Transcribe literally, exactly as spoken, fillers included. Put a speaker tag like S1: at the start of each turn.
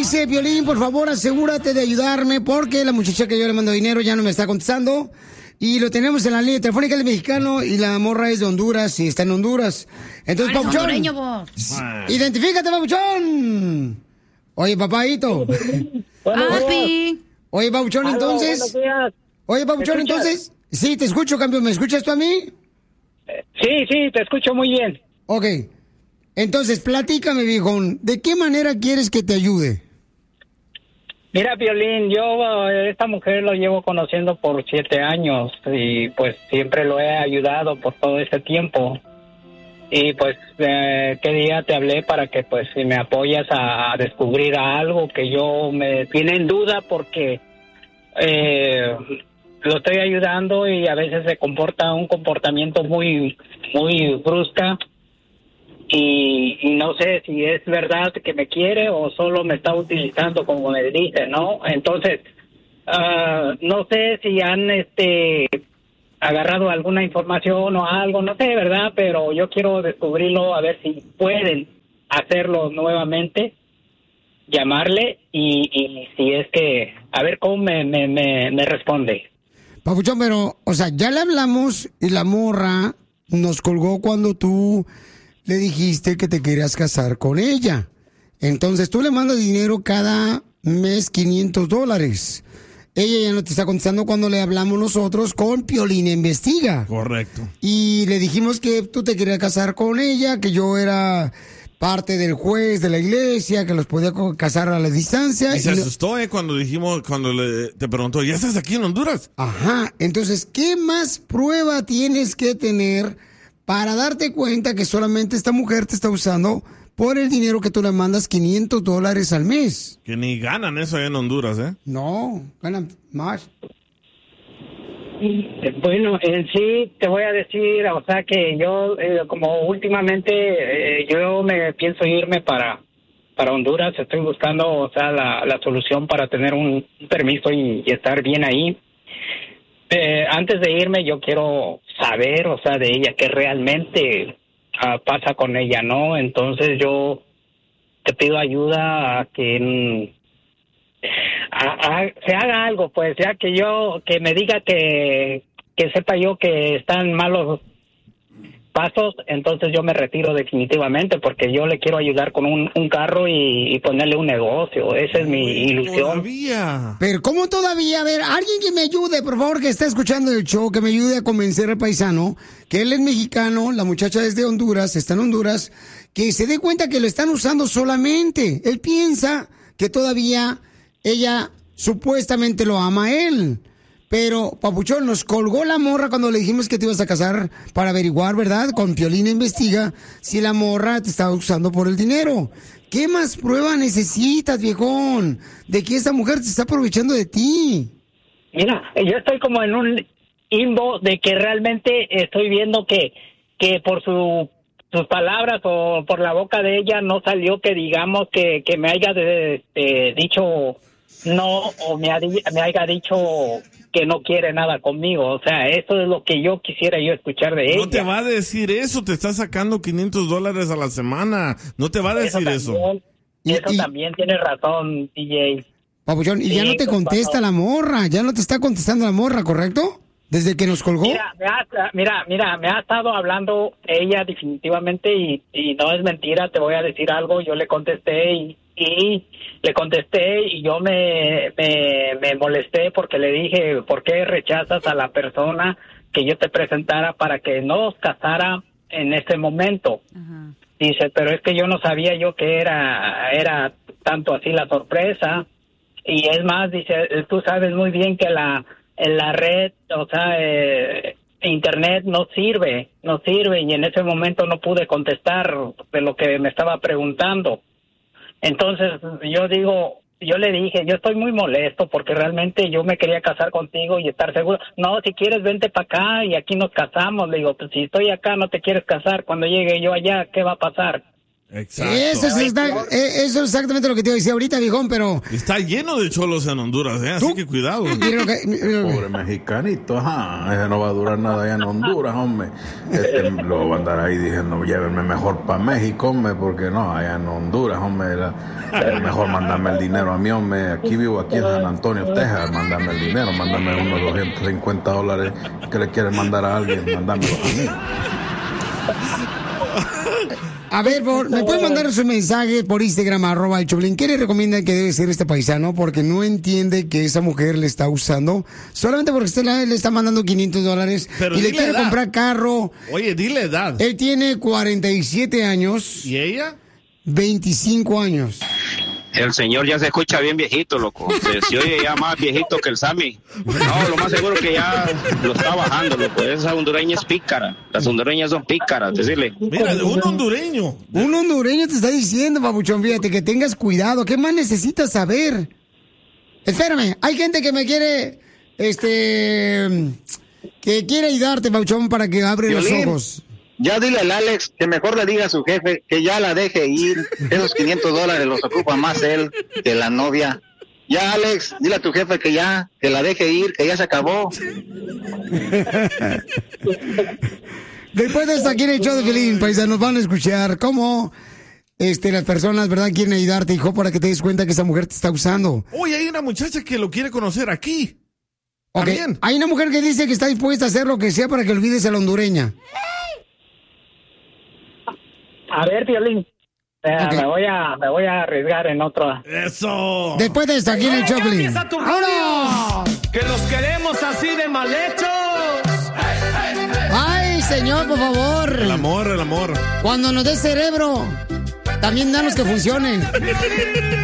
S1: dice, Piolín, por favor, asegúrate de ayudarme porque la muchacha que yo le mando dinero ya no me está contestando. Y lo tenemos en la línea telefónica, el mexicano, y la morra es de Honduras y está en Honduras. Entonces,
S2: Ay,
S1: Papuchón,
S2: hondureño, vos.
S1: identifícate, Papuchón. Oye, papadito.
S2: Papi.
S1: Oye, Papuchón,
S3: Aló,
S1: entonces.
S3: buenos días.
S1: Oye, Papuchón,
S3: ¿Me escuchas?
S1: entonces. Sí, te escucho, campeón. ¿Me escuchas tú a mí?
S3: Sí, sí, te escucho muy bien.
S1: Ok. Entonces, platícame, viejón. ¿De qué manera quieres que te ayude?
S3: Mira, Piolín, yo eh, esta mujer lo llevo conociendo por siete años y pues siempre lo he ayudado por todo ese tiempo. Y pues, eh, ¿qué día te hablé para que pues si me apoyas a, a descubrir algo que yo me tiene en duda porque eh, lo estoy ayudando y a veces se comporta un comportamiento muy, muy brusca. Y, y no sé si es verdad que me quiere o solo me está utilizando como me dice, ¿no? Entonces, uh, no sé si han este agarrado alguna información o algo, no sé, ¿verdad? Pero yo quiero descubrirlo, a ver si pueden hacerlo nuevamente, llamarle y, y si es que, a ver cómo me, me, me, me responde.
S1: Papuchón, pero, o sea, ya le hablamos y la morra nos colgó cuando tú le dijiste que te querías casar con ella. Entonces tú le mandas dinero cada mes, quinientos dólares. Ella ya no te está contestando cuando le hablamos nosotros con Piolín Investiga.
S4: Correcto.
S1: Y le dijimos que tú te querías casar con ella, que yo era parte del juez de la iglesia, que los podía co- casar a la distancia.
S4: Y se
S1: Y lo-
S4: asustó, ¿eh? Cuando dijimos, cuando le, te preguntó, ¿ya estás aquí en Honduras?
S1: Ajá, entonces, ¿qué más prueba tienes que tener para darte cuenta que solamente esta mujer te está usando por el dinero que tú le mandas, quinientos dólares al mes?
S4: Que ni ganan eso allá en Honduras, ¿eh?
S1: No, ganan más.
S3: Bueno, en sí te voy a decir, o sea que yo, eh, como últimamente, eh, yo me pienso irme para para Honduras, estoy buscando, o sea, la, la solución para tener un permiso y, y estar bien ahí. Eh, antes de irme, yo quiero saber, o sea, de ella, qué realmente uh, pasa con ella, ¿no? Entonces yo te pido ayuda a que mm, a, a, se haga algo, pues, ya que yo, que me diga que, que sepa yo que están malos pasos, entonces yo me retiro definitivamente porque yo le quiero ayudar con un, un carro y, y ponerle un negocio. Esa es mi ilusión.
S4: Todavía.
S1: Pero ¿cómo todavía? A ver, alguien que me ayude, por favor, que está escuchando el show, que me ayude a convencer al paisano que él es mexicano, la muchacha es de Honduras, está en Honduras, que se dé cuenta que lo están usando solamente. Él piensa que todavía ella supuestamente lo ama a él. Pero, Papuchón, nos colgó la morra cuando le dijimos que te ibas a casar para averiguar, ¿verdad? Con Piolín Investiga si la morra te estaba usando por el dinero. ¿Qué más prueba necesitas, viejón? De que esa mujer te está aprovechando de ti.
S3: Mira, yo estoy como en un limbo de que realmente estoy viendo que, que por su, sus palabras o por la boca de ella no salió que digamos que, que me haya de, de, dicho no o me, ha, me haya dicho que no quiere nada conmigo. O sea, eso es lo que yo quisiera yo escuchar de ella.
S4: No te va a decir eso, te está sacando quinientos dólares a la semana. No te va a decir eso.
S3: También,
S1: Y-
S3: eso
S1: y-
S3: también tiene razón, D J.
S1: Papuchón, y ya
S3: Sí,
S1: no te
S3: pues,
S1: contesta la morra, ya no te está contestando la morra, ¿correcto? Desde que nos colgó.
S3: Mira, me ha, mira, mira, me ha estado hablando ella definitivamente y, y no es mentira, te voy a decir algo, yo le contesté y, y le contesté y yo me, me, me molesté porque le dije, ¿por qué rechazas a la persona que yo te presentara para que nos casara en este momento?
S2: Ajá.
S3: Dice, pero es que yo no sabía yo que era, era tanto así la sorpresa. Y es más, dice, tú sabes muy bien que la, en la red, o sea, eh, internet no sirve, no sirve, y en ese momento no pude contestar de lo que me estaba preguntando. Entonces, yo digo, yo le dije, yo estoy muy molesto porque realmente yo me quería casar contigo y estar seguro. No, si quieres, vente para acá y aquí nos casamos. Le digo, pues si estoy acá, no te quieres casar. Cuando llegue yo allá, ¿qué va a pasar?
S4: Exacto.
S1: Eso es, exacta- eso es exactamente lo que te iba a decir ahorita, viejón, pero...
S4: Está lleno de cholos en Honduras, ¿eh? Así
S1: ¿Tú?
S4: que cuidado.
S1: Mira lo que- mira lo que-
S5: Pobre mexicanito, ajá, ese no va a durar nada allá en Honduras, hombre. Este lo va a andar ahí diciendo, llévenme mejor para México, hombre, porque no, allá en Honduras, hombre, era, era mejor mandarme el dinero a mí, hombre. Aquí vivo, aquí en San Antonio, Texas, mándame el dinero, mándame unos doscientos cincuenta dólares que le quieres mandar a alguien, mándamelo a mí.
S1: A ver, por- ¿me pueden mandar su mensaje por Instagram, arroba el Choplin? ¿Qué le recomiendan que debe ser este paisano? Porque no entiende que esa mujer le está usando solamente porque usted la- le está mandando quinientos dólares
S4: Pero
S1: y le
S4: dile
S1: quiere
S4: edad.
S1: comprar carro.
S4: Oye, dile edad.
S1: Él tiene cuarenta y siete años,
S4: ¿Y ella?
S1: veinticinco años.
S6: El señor ya se escucha bien viejito, loco. Se, se oye ya más viejito que el Sammy. No, lo más seguro que ya lo está bajando, loco. Esa hondureña es pícara. Las hondureñas son pícaras, decirle.
S4: Mira, un hondureño.
S1: Un hondureño te está diciendo, papuchón, fíjate, que tengas cuidado. ¿Qué más necesitas saber? Espérame, hay gente que me quiere, este, que quiere ayudarte, papuchón, para que abre los
S7: Violín.
S1: ojos.
S7: Ya dile al Alex que mejor le diga a su jefe que ya la deje ir. Esos quinientos dólares los ocupa más él que la novia. Ya, Alex, dile a tu jefe que ya, que la deje ir, que ya se acabó.
S1: Después de esto, aquí en el show de Piolín, paisanos, van a escuchar cómo este, las personas, ¿verdad?, quieren ayudarte, hijo, para que te des cuenta que esa mujer te está usando.
S4: Oye, hay una muchacha que lo quiere conocer aquí.
S1: Ok,
S4: También.
S1: hay una mujer que dice que está dispuesta a hacer lo que sea para que olvides a la hondureña.
S3: A ver, Piolín, eh,
S1: Ok.
S3: me voy a me voy a arriesgar en otro.
S4: ¡Eso!
S1: Después de esto, aquí en el show de Piolín.
S8: empieza tu
S1: ¡Vámonos!
S8: Que los queremos así de mal hechos.
S1: Ay, señor, por favor.
S4: El amor, el amor.
S1: Cuando nos dé cerebro, también danos que funcione.